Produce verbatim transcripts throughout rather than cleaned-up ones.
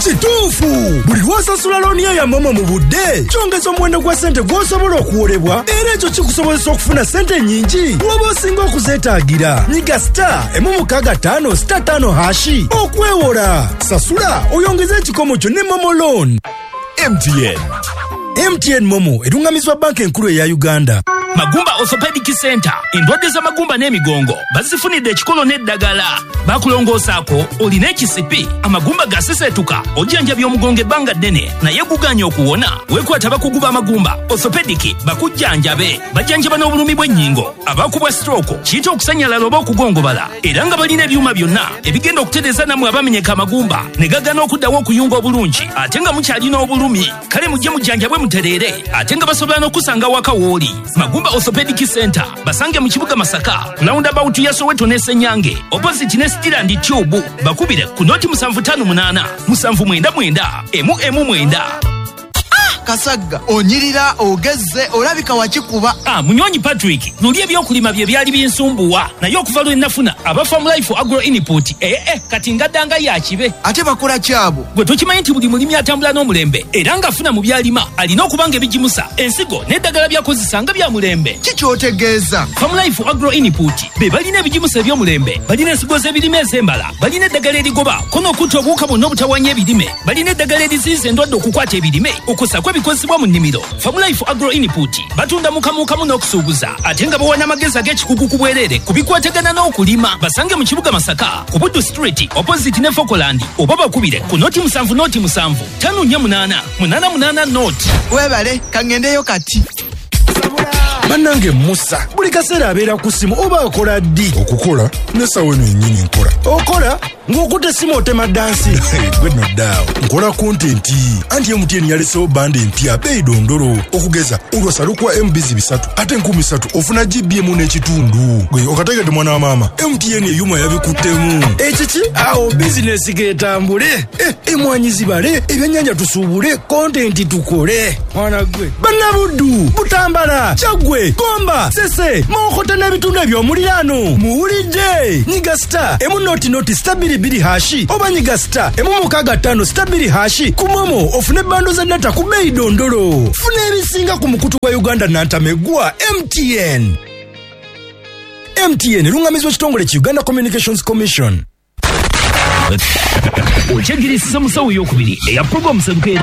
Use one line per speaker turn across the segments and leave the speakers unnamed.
Kituufu buli lw'osasula looni ya Momo mu budde kyongeza omuwendo gwa ssente gw'osobola okuwolebwa era ekyo kikusobozesa okufuna ssente nnyingi bw'oba osinga okuzeetaagira. Nyiga star emu mukaaga ttaano star ttaano hashi okwewola. Sasula oyongeze ekikomo kyo ne Momo Loan. M T N M T N Momo erungamizibwa banka enkulu eya Uganda.
Magumba Orthopedic Center endwadde za magumba n'emigongo bazifunidde ekikolo n'eddagala. Bakulongoosaako olina ekisipi amagumba gasesetuka ojjanjabya omugongo ebbanga ddene naye guganya okuwona. Weekwata bakuguba amagumba Orthopedic bakujjanjabe. Bajjanjaba n'obulumi bw'ennyingo abakubwa stroke kiyita okusanyalala oba okugongobala era nga balina ebyuma byonna ebigenda okutereeza nammwe abamenyeka amagumba ne gagana okuddawo okuyunga obulungi ate nga mukyalina obulumi. Kale mujje mujjanjabwe mutereere ate nga basobola n'okusanga waka wooli. Magumba Orthopedic Center basange mu kibuga Masaka roundabout ya Soweto ne Senyange opposite ne Steel and Tube. Bakubire ku noti musanvu ttaano munaana musanvu mwenda mwenda emu emu mwenda.
Kasagga onyirira ogezze olabika wakikuba.
Ah munyonyi Patrick nuli ebyokulima bye byali binsumbuwa naye okuva lwe nafuna aba Farm Life Agro Input eh eh kati ngadanga ya kibe.
Ate bakola kyabo
gwe tokimanyi nti buli mulimi atambula n'omulembe era ngafuna mu byalima alina okubanga ebijimusa ensigo n'eddagala byakozesanga bya mulembe.
Kikyotegeeza
Farm Life Agro Input be balina ebijimusa eby'omulembe balina ensigo z'ebirime ez'embala balina eddagala erigoba kono okutta obuwuka bwonna obutawanya ebirime balina eddagala eriziyiza endwadde okukwata ebirime okusakwa bikozesebwa mu nnimiro. Farm Life Agro Input batunda mukamukamu n'okusuubuza ate nga bawana amagezi ag'ekikugu ku bwereere ku bikwatagana n'okulima. Basange mu kibuga Masaka ku Buddu Street opposite ne Fokoland oba bakubire ku noti musanvu noti musanvu ttaano nnya munaana munaana munaana noti.
Webale kangendeyo kati.
Bannange Musa buli kaseera abeera ku simu oba akola ddi?
Okukola nesawo eno yennyini nkola.
Okola ng'okutte simu otema dansi.
Gwe noddaawo nkola kontenti anti M T N yalesewo bande empya beeyi dondolo okugeza olwasala okuwa M B bisatu ate enkumi ssatu ofuna G B emu n'ekitundu. Gwe okategedde mwana wa maama M T N eyuma yabikuttemu.
Ekiki awo bizinesi geetambule emwanyi zibale ebyennyanja tusuubule kontenti tukole. Mwana gwe bannabuddu butambala Chagwe Gomba Sese Mokota n'ebitundu eby'omuliraano muwulidde. Nyiga star emu noti noti stabili biri hashi oba nyiga star emu mukaaga ttaano stabili hashi ku Momo ofune bando za data ku beeyi dondolo. Funa ebisinga ku mukutu wa Uganda nantamegwa M T N. M T N erungamizibwa ekitongole ki Uganda Communications Commission.
Okyegirisa musawo y'okubiri eya program sebukeera.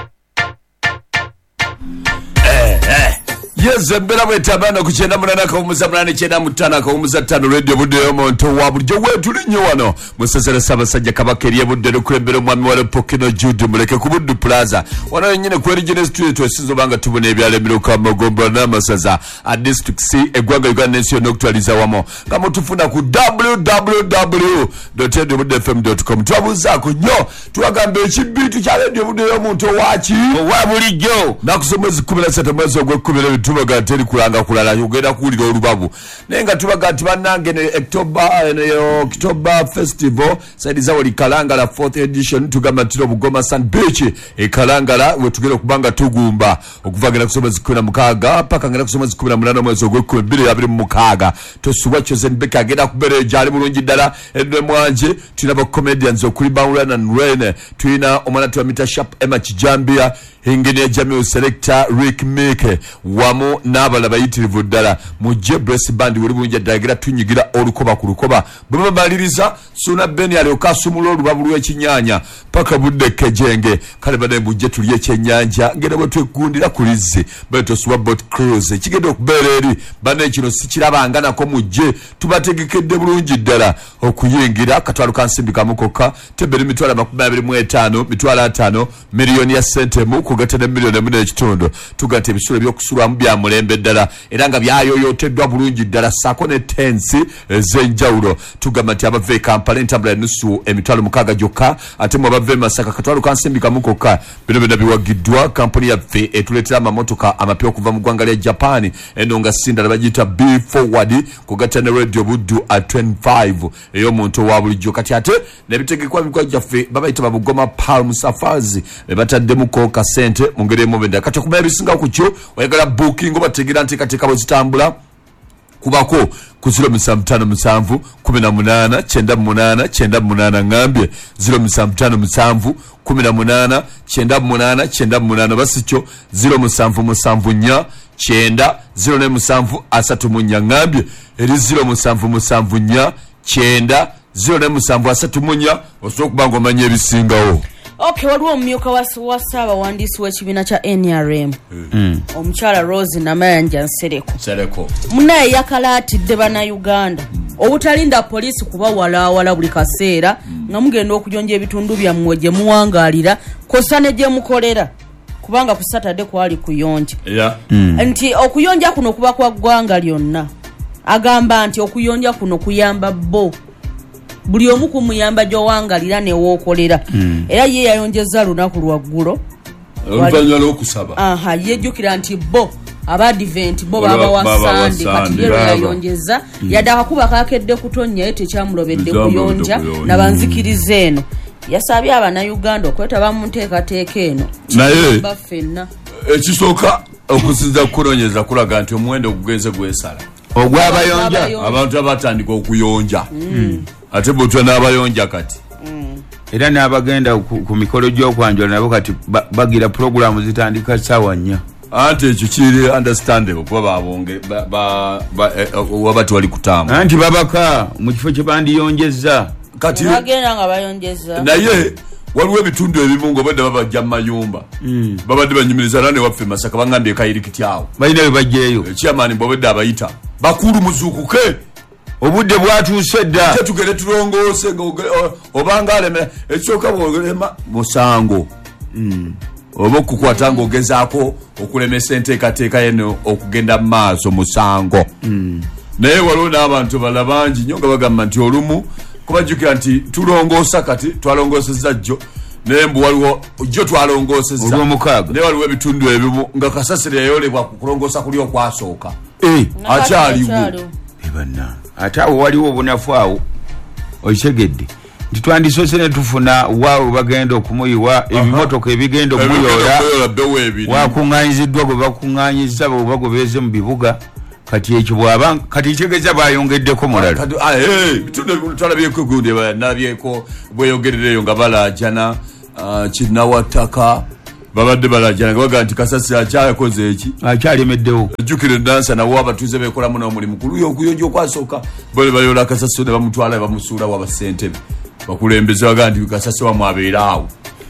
Yes, mbera mwetabana kuchenda munana kaumuza munana chenda mutana kaumuza tano radio budde yomonto wa bulijjo wetu linyo wano musasera Ssaabasajja Kabaka eriye budde lukulembera omwami wale Pokino Jude muleke ku Buddu Plaza wano nyine ku Regional Street twesizo banga tubone ebyalembero ka Magombo n'amasaza a District C eggwanga Uganda n'ensi yonna okutwaliza wamo nga mutufuna ku w w w dot radio budde f m dot com twabuzaako nnyo tuwagamba ekibitu kya radio budde yomonto waki owa bulijjo nakusomezi kumi na ssatu mwezi ogw'ekkumi n'ebiri tubaga teri kulanga kulala ogenda kuwulira olubabu nenga tubaga ati bannange ne October ne October Festival saidi zawo likalangala fourth edition tugamba tiro Bugoma Sun Beach e kalangala we tugera kubanga tugumba okuvagera kusoma zikuna mukaga paka ngera kusoma zikuna mulana mwezi ogw'ekkumi bbiri abiri mu mukaaga tosuwa Chosen Beka agenda kubere jali mulungi ddala edde mwanje tulina ba comedians okuli Bawulan and Rain tulina omwana tuwa Mita Sharp Emma Kijambia Engineer Jamil Selector Rick Mike wamu n'abala bayitirivu ddala mujje Brass Band wali bulungi ddala tunyigira olukoba ku lukoba bwe bamaliriza Suna Beni alyoka asumula olubabu lw'ekinyanya paka budde Kejenge kale bade bujje tuliye ekyennyanja ngenda bwe twegundira ku Lizzi bwe tosuwa boat cruise kigenda okubeera eri bane kino sikirabanganako mujje tubategekedde bulungi ddala okuyingira katwalo kansimbi kamukoka teberi mitwalo amakumi abiri mu etaano mitwalo ataano miliyoni ya sente mu kugatene miliyoni emu n'ekitundu tugate ebisulo by'okusulwamu bya mulembe ddala era nga byayoyoteddwa bulungi ddala ssaako ne tensi ez'enjawulo tugamba nti abava e Kampala entambula enusu emitwalo mukaaga gyokka ate mu abava e Masaka katwalo kansimbi kamu kokka bino byonna biwagiddwa kampuni yaffe etuleetera amamotoka amapya okuva mu ggwanga lya Japan eno nga sindala bagiyita B Forward kugatta ne Radio Buddu at twenty-five ey'omuntu owa bulijjo kati ate nebitegekwa emikoa gyaffe babayita Babugoma Palm Safaris ne bataddemuko kasente mu ngeri emu benda kati okumanya ebisinga ku kyo oyagala booking obategeera nteekateeka bwe zitambula kubako ku zero musanvu ttaano musanvu kumi na munaana kyenda munaana kyenda munaana ngambye zero musanvu ttaano musanvu kumi na munaana kyenda munaana kyenda munaana basikyo zero musanvu musanvu nnya kyenda zero ne musanvu asatu mu nnya ngambye eri zero musanvu musanvu nnya kyenda zero ne musanvu asatu mu nnya osobola okuba ng'omanya ebisingawo.
Okay, waliwo omumyuka wa Ssaabawandiisi w'ekibiina kya N R M mm. omukyala Rose Namayanja Nsereko
Nsereko
munaye yakalaatidde bannayuganda mm. obutalinda poliisi kubawalaawala buli kaseera mm. nga mugenda okuyonja ebitundu byammwe gye muwangaalira kosa ne gye mukolera kubanga ku Saturday kwali kuyonja
yeah.
mm. nti okuyonja kuno kuba kwa ggwanga lyonna agamba nti okuyonja kuno kuyamba bo buli omu kumuyamba gy'owangalira ne wookolera mm. era ye yayonjeza lunaku lwaggulo
oluvannyuma lw'okusaba
aha yejjukira nti bo abadiventi bo baba wa Sande kati lero yayonjeza mm. yadde akakuba kakedde kutonnya ye tekyamulobedde kuyonja nabanzikiriza eno yasabye abannayuganda okwetaba mu nteekateeka eno
naye
baffenna
ekisooka okusinza kukunonyeza kulaga nti omuwendo ogugenze gwesala
ogw'abayonja
abantu abatandika okuyonja mm. ate butwa n'abayonja kati
mm.
era n'abagenda ku mikolo gy'okwanjula nabo kati bagira puroguramu zitandika ssaawa nnya
anti ekyo kiri understandable kuba babonge waba tewali kutamba
anti babaka mu kifo kye bandiyonjezza
kati
bagenda nga bayonjeza
naye waliwo ebitundu ebimu ng'obadde babajja mu mayumba
mm. babadde
banyumiriza era ne waffe Masaka bangambye kayirikiti awo
balina bye bajjeeyo
chairman bw'obadde abayita bakulu muzuukuke
obudde bwatuuse dda
tetugere tulongoose obanga aleme ekyoka bwolema musango
mm.
oba okukwata ng'ogezaako okulemesa enteekateeka yeno okugenda mu maaso musango
mm.
naye waliwo n'abantu bala bangi nnyo nga bagamba nti olumu kubajjukira nti tulongoosa kati twalongoosezza jjo naye mbu waliwo jjo twalongoosezza
olw'omukaaga
naye waliwo ebitundu ebimu nga kasasiro yayolebwa ku kulongoosa kuli okwasooka
eh
akyaliwo
ebanna ate awo waliwo obunafu awo okitegedde nti twandisoose ne tufuna waawe bagenda okumuyiwa ebimotoka ebigenda okumuyola wakuŋŋaanyiziddwa gwe bakuŋŋaanyizza oba gwe beeze mu bibuga kati ekyo bwaba kati kitegeeza bayongeddeko mulala
bitundu twalabyeko gundi nalabyeko bweyogerereyo nga balaajana kinnawattaka babadde balajana nga baga nti Kasasi akyakoze eki
akyalemeddewo
ejjukire dansa nawo abatuuze beekolamu n'omulimu ku luyo okuyonja okwasooka bale bayola Kasasi ne bamutwala bamusuula wa basentebe bakulembeze baga nti Kasasi wamu abeera awo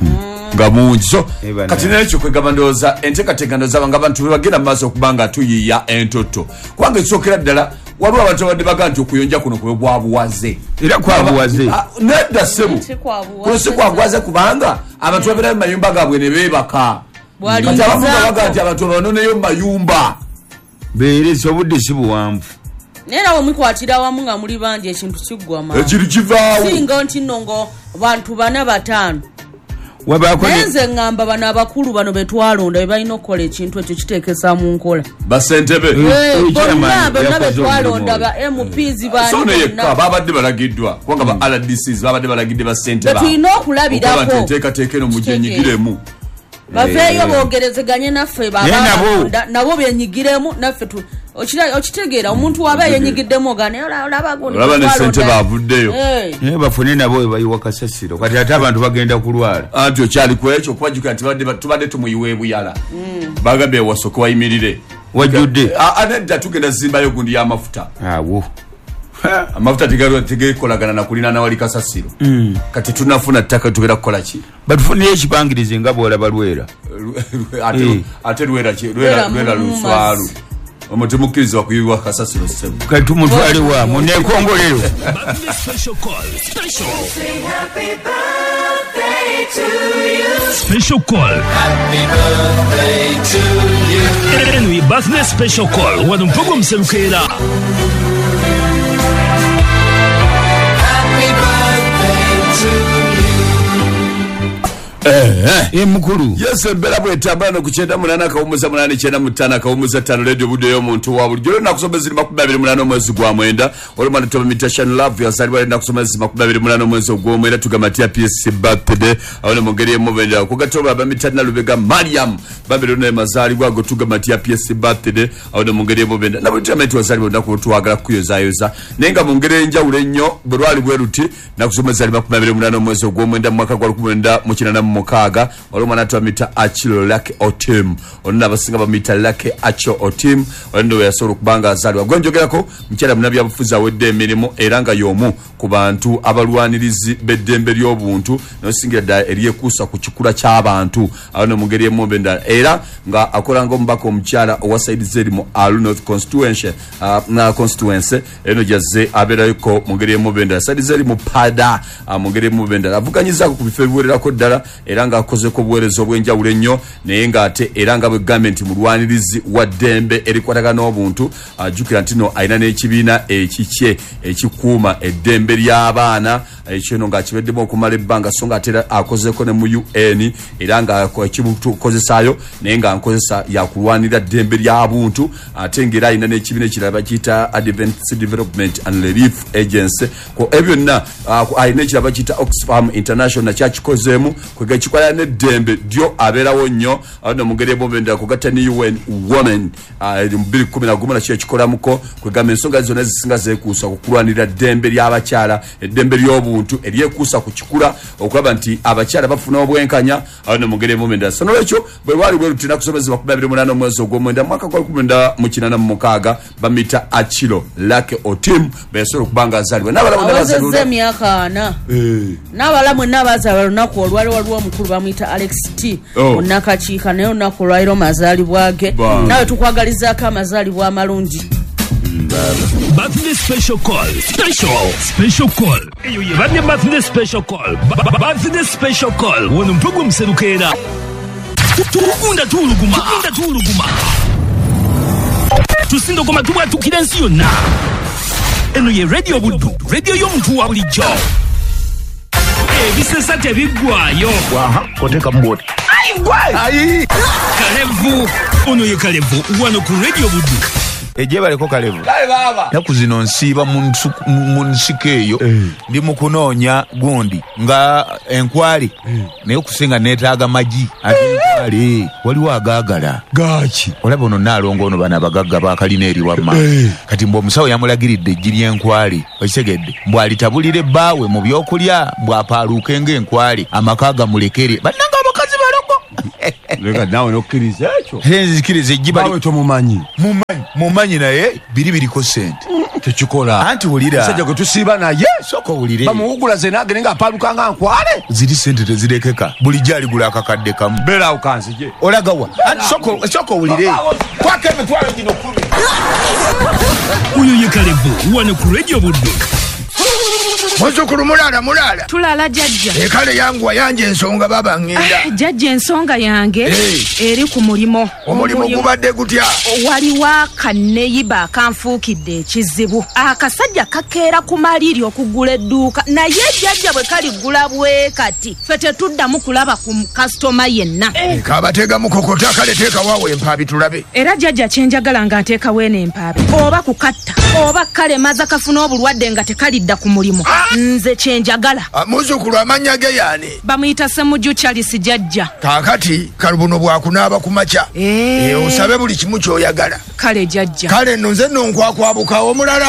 nga mungi so kati n'ekyo kwegamba ndowooza enteekateeka ndowooza nga abantu bagenda mu maaso okuba nga tuyiiya entoto kubanga ekisookera ddala waliwo abantu abadde baga nti okuyonja kuno kwe bwabuwaze
era kwabuwaze
nedda ssebo kuno si kwabuwaze kubanga abantu babeera mu mayumba gaabwe ne beebaka kati abamu baga nti abantu banoneyo mu mayumba
beeresa obudde si buwanvu
naye nawe mukwatira wamu nga muli bangi ekintu kiggwama
ekiri kivaawo
singa nti nno ngo bantu bana bataano
wabakone
nze ngamba bano abakulu bano betwalonda be balina okukola ekintu ekyo kiteekesa mu nkola
basentebe
bonna bonna betwalonda ba M Ps
baniyekka babadde balagiddwa kubanga ba R D Cs babadde balagidde basentebe
betulina okulabirako
enteekateeka eno mugyenyigiremu
baveeyo boogerezeganye naffe babalonda nabo benyigiremu naffe okitegeera omuntu waba yenyigiddemu
oganolaba ne ssente baavuddeyo
naye bafune nabo we bayiwa kasasiro kati ate abantu bagenda kulwala
anti okyali ku ekyo okubajjukira nti tubadde tumuyiwa ebuyala bagambye wasooka wayimirire
wajjudde
anedda tugenda zimbayo gundi y'amafuta
awo
amafuta tegekolagana nakulina nawali kasasiro kati tunafuna ttaka tugenda kukola ki
batufunire ekipangirizi nga bwolaba lwera
ate lwera luswalu omutemukkiriza wakuyiwa kasasiro ssebo
kati tumutwale wa munekongolero
Special call. Happy birthday to you. Anyway, birthday special call. Wadu mpogo mselukera.
eh
eh mukulu
yes mbera bwetambala no kuchenda munana kawumuza munana chenda mutana kawumuza tano radio budde yo muntu wa bulijjo nakusomeza makumi abiri munana mwezi gwa mwenda olumana to imitation love yasalwa nakusomeza makumi abiri munana mwezi gwa mwenda tugamatia P S C birthday awone mugeri mubenda kugatoba abamitana lubega Mariam babiro ne mazali bwa gotugamatia P S C birthday awone mugeri mubenda nabutameti wazali ndako tuwagala kuyozayoza nenga mungere njawule nnyo bwali bweruti nakusomeza makumi abiri munana mwezi gwa mwenda mwaka gwa kumenda mukinana mukaga olumana to mita achilo lake otim onna basinga ba mita lake acho otim wendo yasoro kubanga azalwa gwenjogerako mkyala munabi abufuza wedde emirimu eranga yomu ku bantu abalwanirizi beddembe ly'obuntu nosingira da eriyekuusa ku kikula ky'abantu awone mugeri emombe ndala era nga akolanga omubaka omukyala owa side zeri mu Alu North constituency uh, na constituency eno jaze aberayiko mugeri emombe ndala side zeri mu Pada uh, mugeri emombe ndala avuganyiza ku bife biwererako ddala era nga akozeko obuweereza obw'enjawulo ennyo naye ng'ate era nga bwe gavumenti mulwanirizi wa ddembe erikwatagana n'obuntu ajjukira nti no alina n'ekibiina ekikye ekikuuma eddembe ly'abaana ekino ng'akibeddemu okumala ebbanga so ng'ate akozeko ne mu U N era nga kibukozesaayo naye nga nkozesa yakulwanira ddembe ly'abuntu ate ng'era alina n'ekibiina ekirala bakiyita Adventist Development and Relief Agency ko ebyo byonna alina ekirala bakiyita Oxfam International kyakikozeemu kwega kikwala n'eddembe ddyo abeerawo nnyo awone mugere bombe kugatta ni U N Women mbiri kumi na gumu na kyo kikolamuko kwegamba ensonga zonna zisinga zeekuusa kukulwanira ddembe ly'abakyala eddembe ly'obuntu eryekuusa ku kikula okulaba nti abakyala bafuna obwenkanya awone mugere bombe nda sono ekyo bwe wali bwe rutina kusomezebwa ku abiri munana omwezi ogw'omwenda mwaka gwa kumi na mukinana mu mukaaga bamita achilo lake otim besobola okubanga azalibwa n'abalamu
n'abazalibwa emyaka ana n'abalamu n'abazalibwa olunaku olwali waliwo omukulu bamuyita Alex T onakakiika naye olunaku olwaliro mazaalibwa ge nawe tukwagalizaako amazaalibwa amalungi.
Birthday special call. Special. Special call. Eyo ye badde birthday special call. Birthday special call. Wono mpugu mserukera. Tukunda tuluguma. Tukunda tuluguma. Tusindo koma tuwa tukirensi yonna. Eno ye radio buddu. Radio y'omuntu wa bulijjo. Ebisesa tebiggwayo.
Waha, koteka mboti.
Ayi gwe. Ayi. Kalevu. Ono ye Kalevu. Wano ku radio buddu.
Eje baleko Kalevu.
Kale baba.
Nakuzino nsiba mu nsikeeyo ndi mu kunoonya gundi nga enkwali naye okusinga neetaaga magi ate enkwali waliwo agaagala
gaaki
olaba ono naalongo ono bana abagagga baakalina eri wamma kati mbw omusawo yamulagiridde ejji ly'enkwali okitegedde mbw alitabulire bbaawe mu byokulya bw'apaaluuke ng'enkwali amaka gamulekere bannanga abakazi balongo
lega nawe nokkiriza ekyo
nzikiriza ejji
bawe tomumanyi
mumanyi mumanyi naye biri biriko sente
tekikola
anti wulira
sajja gwe tusiiba naye
soko wulire
bamuwugula ze nagende ng'apaaluka nga nkwale
ziri sente tezirekeka bulijjo aligula akakadde kamu
beeraawo kanzije
olagawa anti soko soko wulire kwaka emitwalo gino kumi
Uyo ye Kalevu wano ku radio buddu.
Muzukulu mulala mulala.
Tulala jajja.
Ekale yangu wayanje ensonga baba ngenda.
Ah, jajja ensonga yange
hey.
Eri ku mulimo.
Omulimo gubadde gutya?
Waliwa kanneyiba kanfuukidde ekizibu. Akasajja kakeera ku maliri okugula edduuka naye jajja bwe kaligula bwe kati ffe tetuddamu kulaba ku customer yenna.
Hey. Kabatega mukokota kale teeka waawe empaabi tulabe.
Era jajja kyenjagala nga nteeka weene empaabi oba kukatta oba kale maza kafuna obulwadde nga tekalidda ku mulimo. Ah. Nze kyenjagala.
Muzukulu amanya ge yaani?
Bamuyita Ssemujju Charles jajja.
Kaakati kalubuno bwakunaaba ku makya.
Eh.
E, osabe buli kimu ky'oyagala.
Kale jajja.
Kale nno nze nno nkwakwabuka omulala.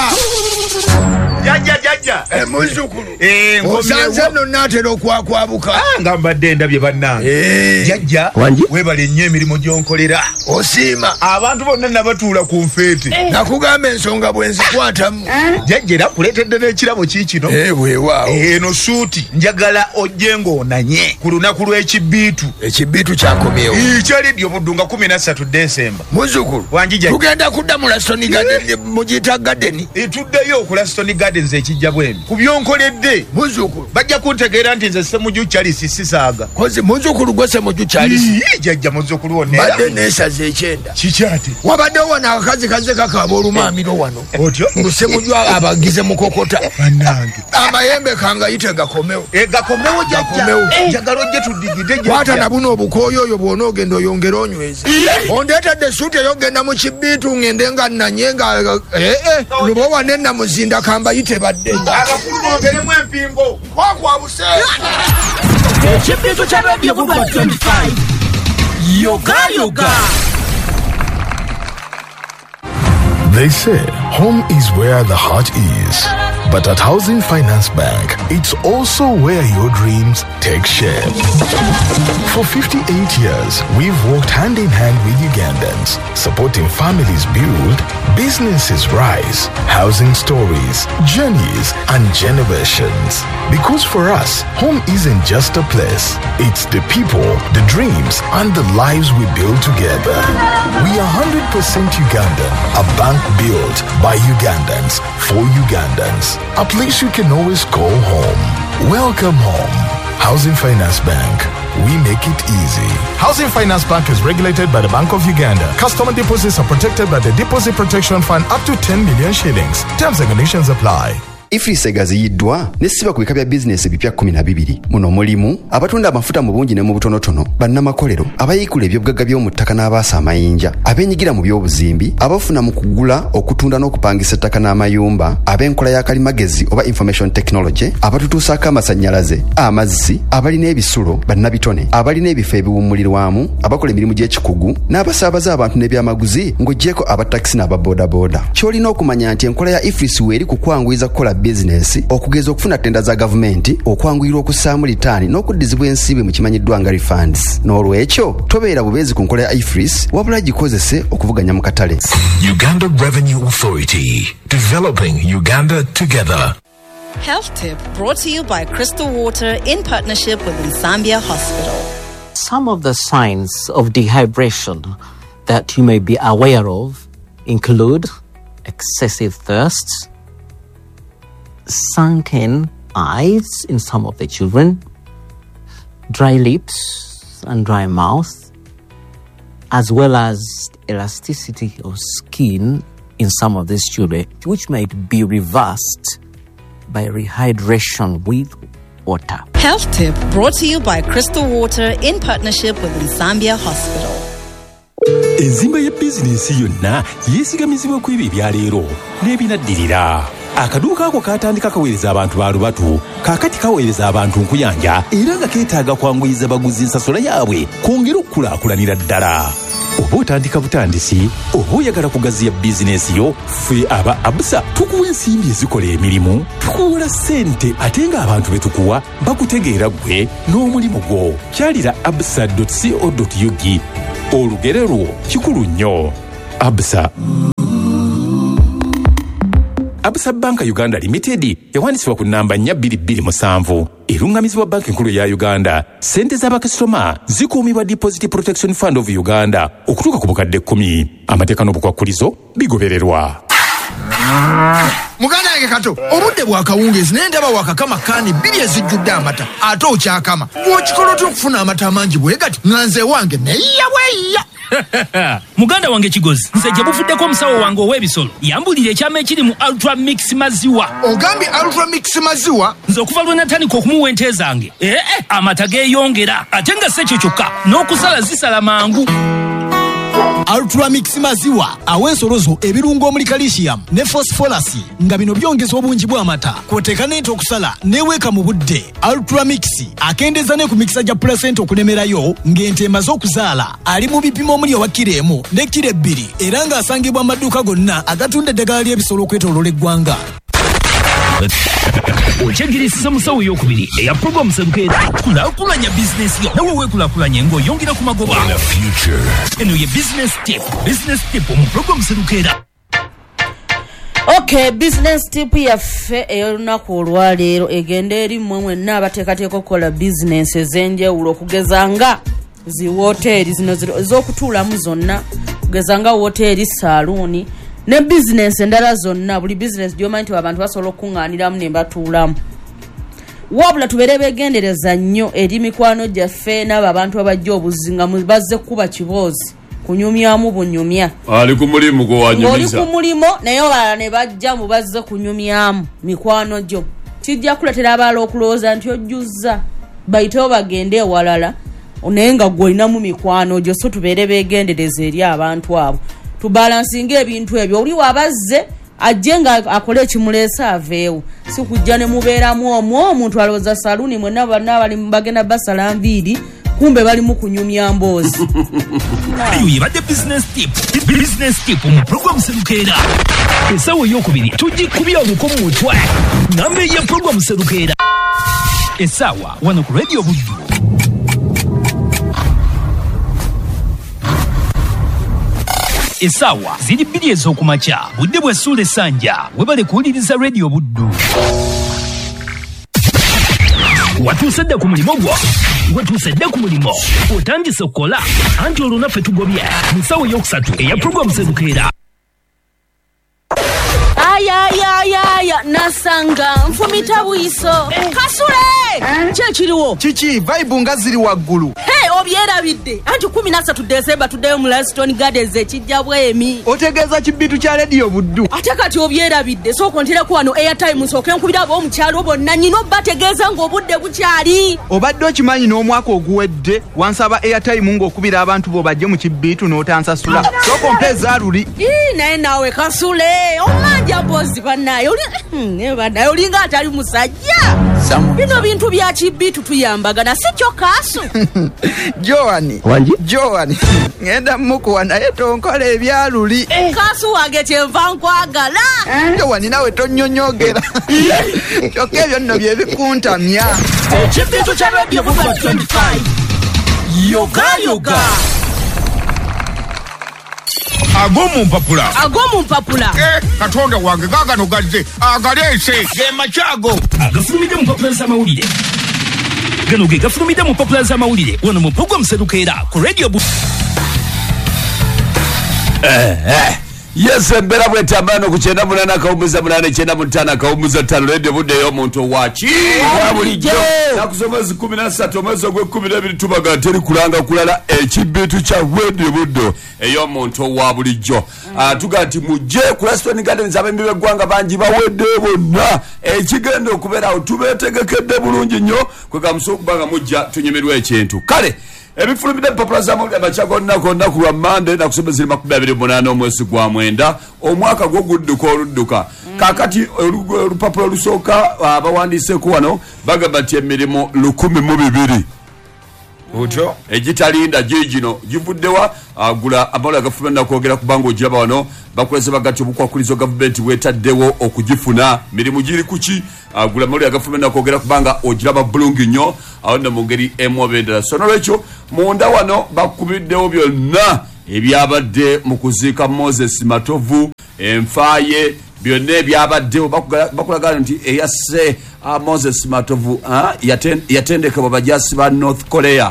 Jajja jajja.
E, muzukulu.
Eh,
osanze nno naatera okwakwabuka.
Ah, nga mbadde ndabye bannange.
Eh.
Jajja weebale nnyo emirimu gy'onkolera.
Osiima.
Abantu bonna nabatuula ku nfeete.
Eh. Nakugamba ensonga bwe nzikwatamu.
Jajja era kuleetedde n'ekirabo kiikino.
Eh, weewaawo.
Eno suuti njagala ojje ng'onanye ku lunaku lw'ekibbiitu.
Ekibbiitu kyakomyewo.
Kyalidde obuddu nga kumi na ssatu Desemba.
Muzukulu.
Wangi jajja.
Tugenda kudda mu Laston Garden mu giyita Garden.
Tuddeyo ku Laston Garden.
kade nze ekijja bwembi ku byonkoledde muzzukulu bajja kuntegeera nti nze Ssemujju Charles sisaaga
kozi muzzukulu gwe Ssemujju Charles
jajja muzzukulu wonna
badde neesaza ekyenda
kikyate
wabaddewo wano akazi kaze kakaaba olumaamiro wano
otyo
mu Ssemujju abagize mukokota
bannange
amayembe kangayite gakomewo
gakomewo jajja njagala ojje tuddigide
kwata na buno obukooyo oyo bw'ona ogenda oyongera onyweza ondeetedde suuti eyogenda mu kibiitu ngende nga nanyenga ee lubo wane namuzinda kambayite badde
agakulongeremu empingo kwakwabuse
ekibiitu kya radio Vuga twenty-five yoga yoga.
They say home is where the heart is. But at Housing Finance Bank, it's also where your dreams take shape. For fifty-eight years, we've worked hand in hand with Ugandans, supporting families build, businesses rise, housing stories, journeys, and generations. Because for us, home isn't just a place. It's the people, the dreams, and the lives we build together. We are one hundred percent Ugandan, a bank built by Ugandans, for Ugandans. A place you can always call home. Welcome home. Housing Finance Bank. We make it easy.
Housing Finance Bank is regulated by the Bank of Uganda. Customer deposits are protected by the Deposit Protection Fund up to ten million shillings. Terms and conditions apply.
Ifrisa egaziyiddwa nesiba ku bika bya bizinesi ebipya kumi na bibiri. Muno mulimu abatunda amafuta mu bungi ne mu butonotono, bannamakolero, abayikula ebyobugagga by'omu ttaka n'abaasa amayinja, abenyigira mu by'obuzimbi, abafuna mu kugula, okutunda n'okupangisa ettaka n'amayumba, ab'enkola ya kalimagezi oba information technology, abatutuusaako amasannyalaze, amazzi, abalina ebisulo, bannabitone, abalina ebifo ebiwummulirwamu, abakola emirimu gy'ekikugu, n'abasaabaza abantu n'ebyamaguzi ng'oggyeko abatakisi n'ababoodaboda. Ky'olina okumanya nti enkola ya Ifrisa weeri kukwanguyiza kukola business okugeza okufuna tenda za gavumenti, okwanguyirwa okussaamu litaani n'okuddizibwa ensibe mu kimanyiddwa nga refunds. N'olwekyo tobeera bubeezi ku nkola ya Ifrisa wabula gikozese okuvuganya mu katale.
Uganda Revenue Authority, developing Uganda together.
Health tip brought to you by Crystal Water in partnership with Nsambia Hospital.
Some of the signs of dehydration that you may be aware of include excessive thirst, sunken eyes in some of the children, dry lips and dry mouth, as well as elasticity of skin in some of these children, which might be reversed by rehydration with water.
Health tip brought to you by Crystal Water in partnership with Nsambia Hospital.
Enzimba ya bizinesi yonna yeesigamizibwa ku ebyo ebya leero n'ebinaddirira. Akaduuka ako katandika kaweereza abantu ba lubatu, kaakati kaweereza abantu nkuyanja era nga keetaaga kwanguyiza baguzi nsasula yaabwe kwongera okukulaakulanira ddala. Oba otandika butandisi, oba oyagala kugaziya bizinesi yo, ffe aba Absa tukuwa ensimbi ezikola emirimu, tukuwola ssente ate nga abantu be tukuwa bakutegeera ggwe n'omulimu gwo. Kyalira absa dot co dot u g. Olugero lwo kikulu nnyo. Absa. Absa Bank Uganda Limited yawandiisibwa ku nnamba nnya bbiri bbiri musanvu. Erungamizibwa banki nkulu ya Uganda. Ssente z'abakasitoma zikuumibwa Deposit Protection Fund of Uganda okutuuka ku bukadde kkumi. Amateeka n'obukwakkulizo bigobererwa.
Muganda yange kato, obudde bwa kawungeezi naye ndaba wakakama kaani bbiri ezijjudde amata ate okyakama. Gw'okikola otya okufuna amata amangi bwe gati nga nze wange neyiya bweyiya.
Muganda wange Kigozi, nze gye buvuddeko omusawo wange ow'ebisolo yambulira ekyama ekiri mu Ultra Mix maziwa.
Ogambye Ultra Mix maziwa?
Nze okuva lwe natandika okumuwa ente zange, ee eh, amata geeyongera ate nga si ekyo kyokka n'okusala zisala mangu.
Ultra Mix maziwa aw'ensolo zo ebirungo omuli calcium ne phosphorus nga bino byongeza obungi bw'amata kw'oteeka n'ente okusala n'eweeka mu budde. Ultra Mix akendeeza ne ku mikisa gya placenta okulemerayo ng'ente emaze okuzaala. Ali mu bipimo omuli owa kiro emu ne kiro ebbiri era ng'asangibwa mu maduuka gonna agatunda eddagala ly'ebisolo okwetooloola eggwanga.
Okyegirisiza musawo ey'okubiri eya program serukeera kulaakulanya bizinesi yo nawe weekulaakulanye ng'oyongera ku magoba. Eno ye business tip, business tip mu program serukeera.
Okay, business tip yaffe ey'olunaku olwaleero egenda eri mmwe mwenna abateekateeka okukola bizinesi ez'enjawulo okugeza nga zi woteeri zino ez'okutuulamu zonna, okugeza nga woteeri, saaluuni ne business endala zonna buli business gyomanyi nti abantu basobola okuŋŋaaniramu ne batuulamu wabula tubeere beegendereza nnyo eri mikwano gyaffe n'abo abantu abajja obuzinga bazze kuba kiboozi kunyumyamu bunyumya
ali ku mulimu gwo wanyumiza
oli ku mulimo naye wala ne bajja mu bazze kunyumyamu mikwano gyo kijja kuletera abaala okulowooza nti ojjuzza bayitewo bagende ewalala naye nga gwolinamu mikwano gyo so tubeere beegendereza eri abantu abo tubalansinga ebintu ebyo oli wabazze ajje nga akole ekimuleesa aveewo si kujja ne mubeeramu omwo omuntu alowooza saluni mwenna banna bali bagenda basala nviiri kumbe bali mu kunyumya mboozi
eyo yebadde business tip business tip mu program serukeera esawa eyokubiri tugikubya oluko mu mutwe namba eya program serukeera esawa wano ku radio buddu esawa ziri bbiri ez'okumakya budde bwe ssuula essanja webale kuwuliriza radio buddu watuuse dda ku mulimo gwo watuuse dda ku mulimo otandise okukola anti olwo naffe tugobye mu ssawa eyokusatu eya puroguramu serukeera
ayayayaya nasanga nfumita bwiso kasule kyekiriwo
kiki vibe nga ziri waggulu
hey obyerabidde anti kumi na ssatu December tuddeyo mu Laston Gardens ekijja bwemi
otegeeza kibitu kya radio buddu
ate kati obyerabidde sooka ontereko wano airtime nsooke nkubira ab'omukyalo bonna nyina obbategeeza ng'obudde bukyali
obadde okimanyi n'omwaka oguwedde wansaba airtime ng'okubira abantu bo bajje mu kibitu n'otansasula sooka ompeeza luli
naye naawe kasule omanja bozi bannaye bannaye olinga atali musajja bino bintu bya kibitu tuyambagana si kyo kaasu
joani joani ngenda mukuwa naye tonkola ebyaluli
kaasu wange kyenva nkwagala
joani nawe tonnyonyogera kyokka ebyo nno bye bikuntamya
ekibitu kya radio buba twenty-five yogayoga
agomu mpapula
agomu mpapula
eh katonda wange gagano gazze agaleese ge machago
agafulumidde mu papula z'amawulire gano ge gafulumidde mu papula z'amawulire wano mu puroguramu serukeera ku radio bu
eh eh yes mbera bwetambano ku kyenda munana akawumuza munana kyenda mutana akawumuza ttano radio budde y'omuntu waki wabulijjo nakusomezi kumi na ssatu omwezi ogw'ekkumi n'ebiri tubaga teri kulanga kulala ekibitu kya radio budde ey'omuntu wa bulijjo tuga nti mujje ku Laston Gardens ab'embi b'eggwanga bangi bawedde bonna ekigenda okubeerawo tubeetegekedde bulungi nnyo kwegamusa okuba nga mujja tunyumirwa ekintu kale ebifulumidde mpapula z'amawulire amakyago olunaku olunaku lwa mande nakusomeza ziri makumi abiri munaana omwezi gwa mwenda omwaka gw'ogudduka oludduka kaakati olupapula olusooka abawandiiseeko wano bagamba nti emirimu lukumi mu bibiri otyo egitalinda giigino givuddewa agula amawulire agafulumya nakwogera kubanga ogiraba wano bakuleze bagati obukwakulizo gavumenti bwetaddewo okugifuna mirimu giri kuki agula amawulire agafulumya nakwogera kubanga ogiraba bulungi nnyo awo nno mu ngeri emu oba endala so nolwekyo munda wano bakubiddewo byonna ebyabadde mu kuziika Moses Matovu enfaaye byonna ebyabaddewo bakulagana nti eyasse Moses Matovu yatendekebwa bajasi ba North Korea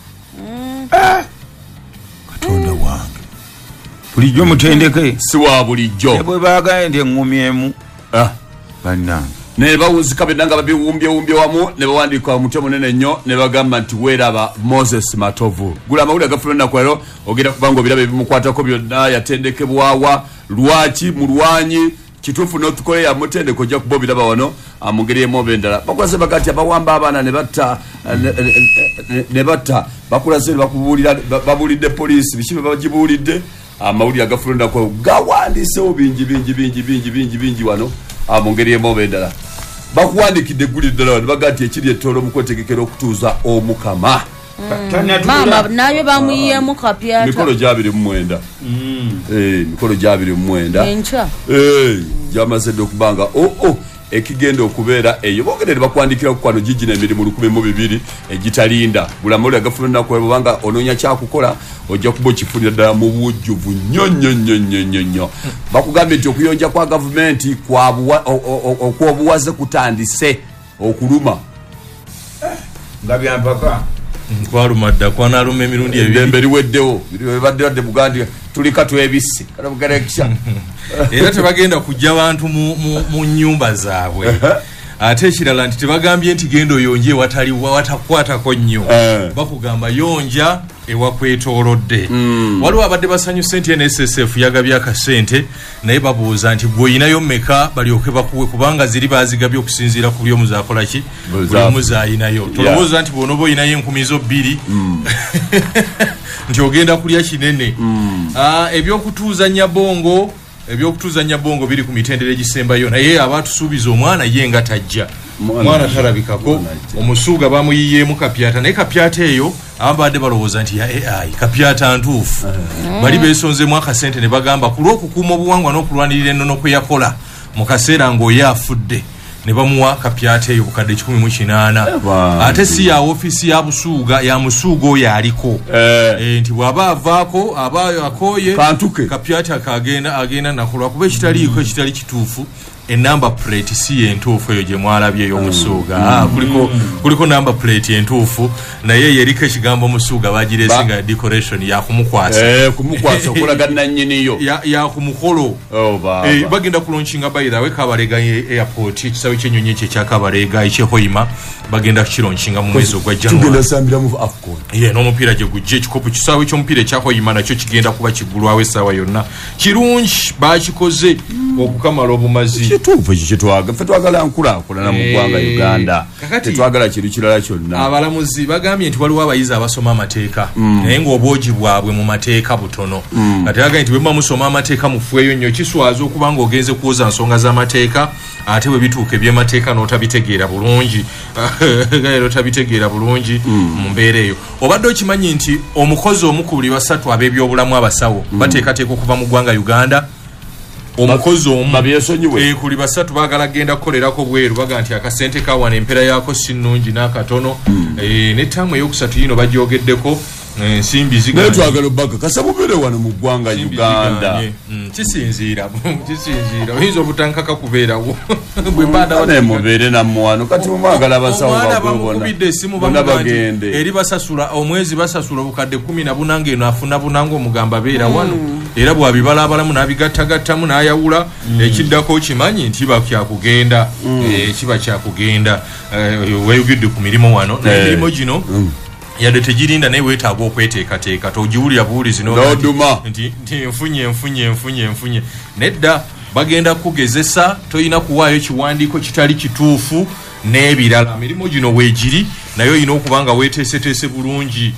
katonda wange bulijjo mutendeke
si wa bulijjo
bwe baagaye ndi eŋŋumi emu bannange
ne bawuzika byonna nga babiwumbyewumbye wamu ne bawandiika omutwe munene nnyo ne bagamba nti weeraba Moses Matovu gula amawulire agafulumya ennaku leero ogenda kubanga ebirabo ebimukwatako byonna yatendekebwawa lwaki mulwanyi kituufu North Korea mutendeko ojja kuba obiraba wano mu ngeri emu oba endala bakulaze bagati abawamba abaana ne batta ne batta bakulaze babuulidde poliisi biki bye bagibuulidde amawulire agafulumya ennaku gawandiisewo bingi bingi bingi bingi bingi bingi wano mu ngeri emu oba endala bakuwandiikidde egguli ddala wano baga nti ekiri ettoola mu kwetegekera okutuuza omukama
mama naye bamuyiyemu kapyata
mikolo gyabiri mu mwenda mikolo gyabiri mu mwenda gyamaze dde okubanga oo ekigenda okubeera eyo bogerere bakwandikira ku kwano gigi n'emirimu lukumi mu bibiri egitalinda buli amawulire agafulumya ennaku leero banga onoonya kyakukola ojja kuba okifunira ddala mu bujjuvu nnyo nnyo nnyo nnyo nnyo nnyo bakugambye nti okuyonja kwa gavumenti okwobuwaze kutandise okuluma
nga byampaka
kwalumadda kwanaluma emirundi
ebirembe liweddewo bibadde badde Buganda tulika twebisse kana bugerekisha
era tebagenda kujja bantu mu nnyumba zaabwe ate ekirala nti tebagambye nti genda oyonje watali watakwatako nnyo bakugamba yonja ewakwetoolodde waliwo abadde basanyuse nti N S S F yagabye akasente naye babuuza nti gwe oyinayo mmeka balyoke bakuwe kubanga ziri baazigabye okusinziira ku buli omu zaakola ki buli omu zaayinayo tolowooza nti bw'onooba oyinayo enkumi zo bbiri nti ogenda kulya kinene ebyokutuuza Nyabongo ebyokutuuza Nyabongo biri ku mitendera egisembayo naye abatusuubiza omwana ye nga tajja mwana talabikako omusuuga bamuyiyeemu kapyata naye kapyata eyo abadde balowooza nti ya A I kapyata ntuufu bali beesonzeemu akasente ne bagamba ku lw'okukuuma obuwangwa n'okulwanirira ennono kwe yakola mu kaseera ng'oye afudde ne bamuwa kapyata eyo bukadde kikumi mu kinaana ate si ya ofisi ya busuuga ya musuuga oyo aliko nti bw'aba avaako aba akooye kapyata kagenda agenda nakolwa kuba ekitaliiko ekitali kituufu enamba plate si entuufu eyo gye mwalabye ey'omusuuga kuliko kuliko namba plate entuufu naye yeriko ekigambo musuuga bagireesinga ya decoration yakumukwasa
kumukwasa okulaga nannyiniyo
yakumukolo bagenda kulaunchinga by the way Kabalega airport ekisawe ky'ennyonyi ekyo ekya Kabalega ekyehoima bagenda kukilaunchinga mu mwezi ogwa January
tugenda sambira mu Afcon
ye n'omupiira gye gujje ekikopo kisawe ky'omupiira ekyahoima nakyo kigenda kuba kiggulwawo essaawa yonna kirungi bakikoze okukamala obumazi
kituufu ekitwaga ffe twagala nkulaakulana mu ggwanga Uganda tetwagala kintu kirala kyonna
abalamuzi bagambye nti waliwo abayizi abasoma amateeka naye ng'obwogi bwabwe mu mateeka butono ate bagambye nti bwe muba musoma amateeka mufweyo nnyo kiswaza okuba ng'ogenze kuwoza nsonga z'amateeka ate bwe bituuka eby'emateeka n'otabitegeera bulungi gaero tabitegeera bulungi mu mbeera eyo obadde okimanyi nti omukozi omu ku buli basatu ab'ebyobulamu abasawo bateekateeka okuva mu ggwanga Uganda omukozi omu e kuli basatu bagala genda kukolerako bweru baga nti akasente kawana empera yako sinungi n'akatono n'ettaamu ey'okusatu yino bagyogeddeko ensimbi
zigana twagala baka kasabubere wano mu ggwanga Uganda
kisinziira kisinziira oyinza obutankaka kubeerawo
bwe mbanda ne mubere na mwano kati mumagala basawo
babona esimu bagende eri basasula omwezi basasula obukadde kumi na bunange eno afuna bunango omugamba beera wano era bwabibala abalamu n'abigattagattamu n'ayawula ekiddako kimanyi nti bakyakugenda kiba kyakugenda weyugidde ku mirimu wano n'emirimu gino yadde tegirinda naye weetaaga okweteekateeka togiwulira buwulizi nti nfunye nfunye nfunye nfunye nedda bagenda kugezesa toyina kuwaayo kiwandiiko kitali kituufu n'ebirala mirimu gino weegiri naye oyina okuba nga weeteeseteese bulungi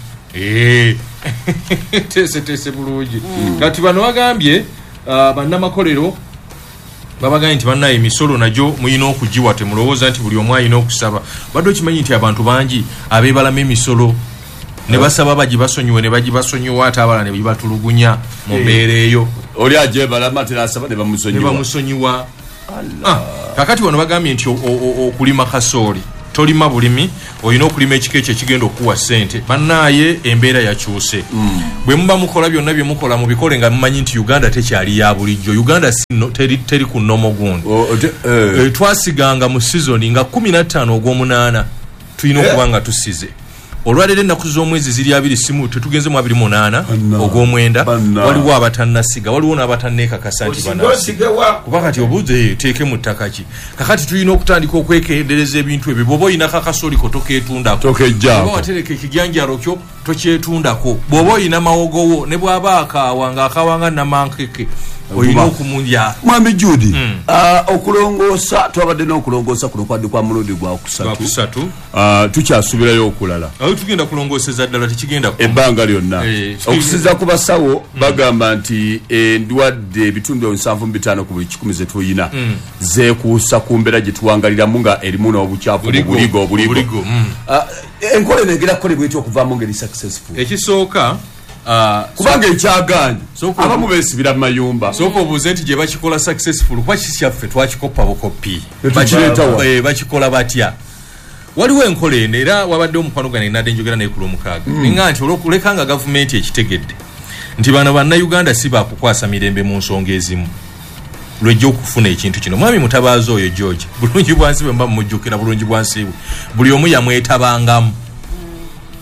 teeseteese bulungi kati bano bagambye bannamakolero babagambye nti bannaye emisolo nagyo muyina okugiwa temulowooza nti buli omu ayina okusaba badde okimanyi nti abantu bangi abeebalamu emisolo ne basaba bagibasonyiwe ne bagibasonyiwa ate abalala ne bibatulugunya mu mbeera eyo
oli ajebalama tenasaba ne
bamusonyiwa kakati wano bagambye nti okulima kasooli tolima bulimi oyina okulima ekika ekyo ekigenda okuwa ssente bannaye embeera yakyuse bwe muba mukola byonna bye mukola mubikole nga mumanyi nti Uganda tekyali ya bulijjo Uganda teri ku nnomo gundi twasiganga mu sizoni nga kumi na ttaano ogw'omunaana tulina okuba nga tusize olwaleero ennaku z'omwezi ziri abiri simu tetugenze mu abiri munaana ogw'omwenda waliwo abatannasiga waliwo n'abatanneekakasa nti banasiga kuba kati obuuze teeke mu ttaka ki kakati tulina okutandika okwekendereza ebintu ebyo bw'oba oyina kakasooliko tokeetundako oba watereka ekijanjalo kyo tokyetundako bw'oba oyina mawogowo ne bw'aba akaawa ng'akawanga namankeke oyina okumunja
mwami Judy okulongoosa twabadde n'okulongoosa kuno kwadde kwa mulundi gwa kusatu tukyasubirayo okulala
tugenda kulongooseza ddala tekigenda
ebbanga lyonna okusiza ku basawo bagamba nti endwadde ebitundu nsanvu mu bitaano ku buli kikumi ze tuyina zeekuusa ku mbeera gye tuwangaliramu nga erimu n'obukyafu mu buligo obuligo enkola eno egera kukolebwa etya okuvaamu ngeri successful
ekisooka
kubanga ekyaganye abamu beesibira mu mayumba
sooka obuuze nti gye bakikola successful kuba kikyaffe twakikoppa bukopi bakikola batya waliwo enkola eno era wabadde omukwano gane nadde njogera naye ku lwomukaaga ninga nti olwokulekanga gavumenti ekitegedde nti bano bannayuganda si bakukwasa mirembe mu nsonga ezimu lwejja okufuna ekintu kino mwami mutabaazi oyo George bulungi bwansi bwe mba mumujjukira bulungi bwansi bwe buli omu yamwetabangamu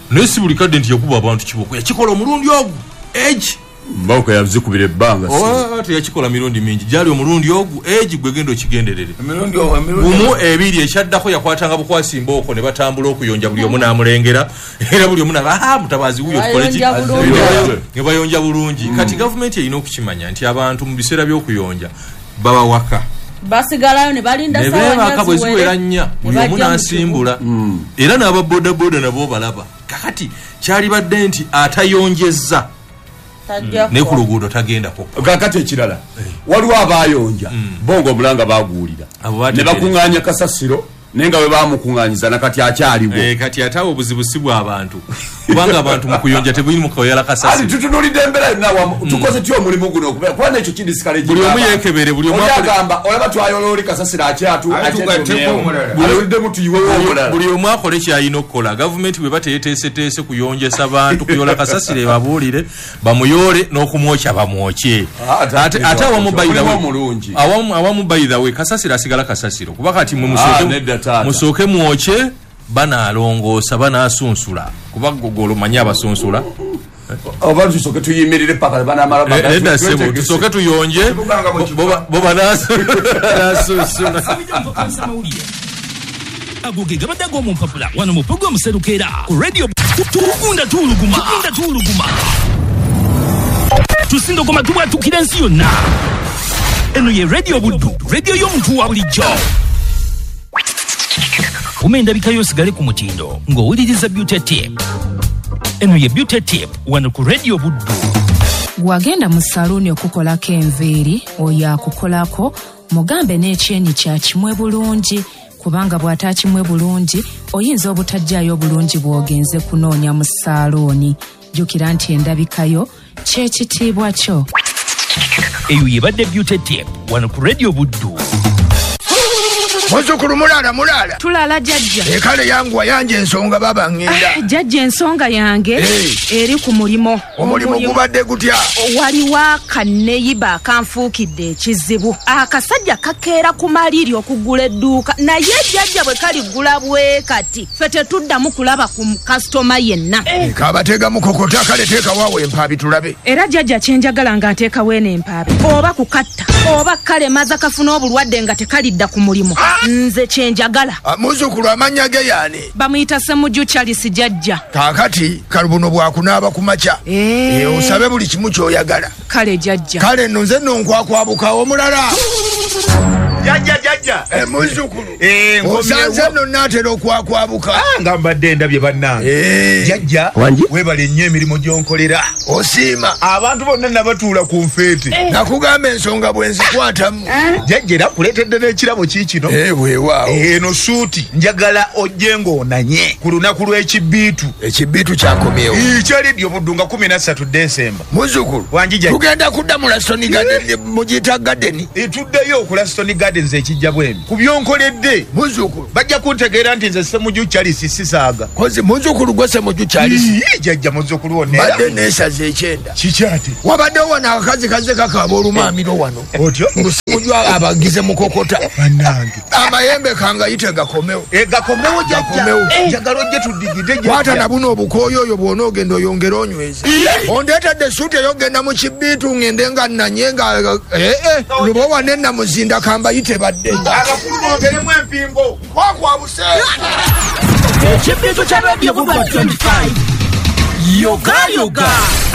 nesi buli kadde nti yakuba abantu kiboko yakikola omulundi ogwo age
mbako yazikubira ebbanga
oh tuyakikola mirundi mingi jali omulundi ogwo age gwegendo kigenderere mirundi omu ebiri ekyaddako yakwatanga bukwasi mboko ne batambula okuyonja buli omu namulengera era buli omu naba ah mutabazi huyo tukoleki ne bayonja bulungi kati government erina okukimanya nti abantu mu biseera by'okuyonja baba waka
basigalayo ne balinda
sawa nyazi kabwe ziwera nnya buli omu nasimbula era n'aba boda boda nabo balaba kakati kyali badde nti atayonjezza ne ku luguudo tagenda ko
kakati ekirala waliwo abayonja bongo omulanga baguulira ne bakuŋŋaanya kasasiro nenga we bamukuŋŋaanyiza nakati akyaliwo
eh kati atawo obuzibu si bw'abantu kubanga abantu mu kuyonja tebuli mu kawera kasasiro
ali tutunulidde embera nawa tukoze tyo omulimu guno okubera kubanga ekyo kindisikale
buli omu yeekebere buli omu
agamba olaba twayololi kasasiro akyatu alolidde mutu iwe w'omulala
buli omu akole kyayina okukola gavumenti bwe bateeteeseteese kuyonjesa abantu kuyola kasasiro ebabuulire bamuyole n'okumwokya bamwokye ate awamu awamu bayidawe kasasiro asigala kasasiro kuba kati mwe musooke mwokye banaalongoosa banaasunsula kuba gogolo manyi abasunsula
oba tusooke tuyimirire paka banamala
edda sebo tusooke tuyonje bo banaasunsula
agoge gabadde ag'omumpapula wano mu pogoma Serukera ku radio tugunda tuuluguma tuuluguma tusinga ku matu bwatukira ensi yonna eno ye radio Buddu radio y'omuntu wa bulijjo umenda bikayo sigale ku mutindo ng'owuliriza Beauty Tip eno ye Beauty Tip wano ku radio Buddu
wagenda mu saluni okukolako enviiri oyo akukolako mugambe n'ekyeni kya kimwe bulungi kubanga bw'atakimwe bulungi oyinza obutajjaayo obulungi bw'ogenze kunoonya mu saluni jjukira nti endabikayo kyekitiibwa kyo
eyo yebadde Beauty Tip wano ku radio Buddu
Muzukulu mulala mulala
tulala jajja
ekale yangu wayanje ensonga baba ngenda
ah, jajja ensonga yange hey. Eri ku mulimo
omulimo gubadde gutya
waliwo akaneyiba akanfuukidde ekizibu akasajja kakeera ku maliri okugula edduuka naye jajja bwe kaligula bwe kati ffe tetuddamu kulaba ku kasitoma yenna
hey. Kabatega mukokota kale teeka waawe empaabi tulabe
era jajja kyenjagala ng'ateeka weene empaabi oba kukatta oba kalemaza kafuna obulwadde nga tekalidda ku mulimu ah. Nze kyenjagala
muzukulu amanya ge yaani
bamuyita Ssemujju Charles jajja
kaakati kalubuno bwakunaaba ku makya e, osabe buli kimu kyoyagala
kale jajja
kale nno nze nno nkwakwabuka omulala jajja jajja e, muzukulu e, osanze nno naatera okwakwabuka ah, nga mbadde endabye bannange e. Jajja webale nnyo emirimu gyonkolera osiima abantu bonna nabatuula ku nfeete e. Nakugamba ensonga bwe nzikwatamu jajja era kuleetedde n'ekirabo kiikino e, weewaawo eno suuti njagala ojje ng'onanye ku lunaku lw'ekibbiitu ekibbiitu kyakomyewo kyalidyo Buddu nga kumi na ssatu Desemba muzukulu wanjija tugenda kudda mu Laston Garden mugiyita Garden tuddeyo ku Laston Garden nze ekijja bwemi ku byonkoledde muzukulu bajja kuntegeera nti nze Ssemujju Charles sisaaga kozi muzukulu gwe Ssemujju Charles jajja muzukulu wonna badde neesaza ekyenda kikyate wabaddewo wano akazi kaze kakaaba olumaamiro wano otyo Ssemujju abagize mukokota bannange amayembe kangayite gakomewo e gakomewo jajja njagala ojje tuddigide jajja kwata na buno obukooyo oyo bw'onoogenda oyongera onyweza ondeetadde suuti eyogenda mu kibbiitu ngende nga nnanye nga ee lubo wane namuzinda kambayite badde abakulu bongeremu empingo nkwakwabuseera
ekibbiitu kya radio Buddu twenty-five yoga yoga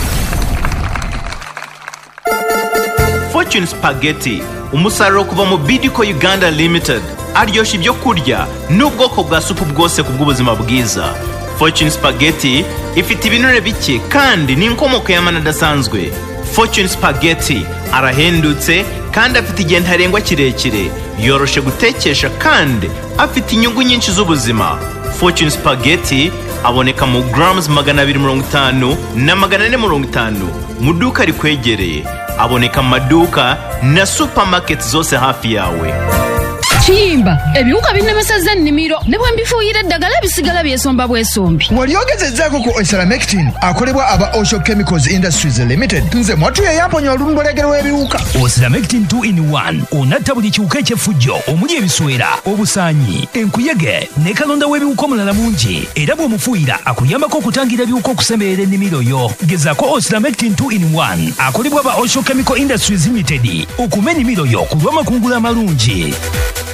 Fortune Spaghetti umusaruro kuva mu Bidco Uganda Limited aryoshya ibyo kurya n'ubwoko bwa supu bwose ku bw'ubuzima bwiza. Fortune Spaghetti ifite ibinure bike kandi n'inkomoko y'amana adasanzwe. Fortune Spaghetti arahendutse kandi afite igihe ntarengwa kirekire, yoroshe gutekesha kandi afite inyungu nyinshi z'ubuzima. Fortune Spaghetti aboneka mu grams magana abiri mirongo itanu na magana ane mirongo itanu mu duka rikwegereye. Aboneka mu maduka na supermarket zose hafi yawe.
Kiyimba ebiwuka binnemesezza ennimiro ne bwe mbifuuyira eddagala bisigala byesomba bwesombi.
Wali ogezezzaako ku Osalamectin akolebwa aba Osho Chemicals Industries Limited. Nze mwatu ye yamponya olumbolegero w'ebiwuka.
Osalamectin two in one onatta buli kiwuka eky'effujjo omuli ebiswera, obusaanyi, enkuyege ne kalonda w'ebiwuka omulala mungi era bw'omufuuyira akuyambako okutangira ebiwuka okusemerera ennimiro yo. Gezaako Osalamectin two in one akolebwa aba Osho Chemical Industries Limited okuba ennimiro yo ku lw'amakungula amalungi.